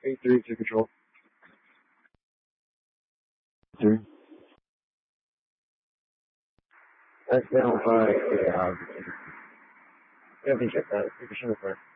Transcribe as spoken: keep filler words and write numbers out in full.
eight three to control. Three. That's down by, yeah, um, yeah, we check that. We can show the front.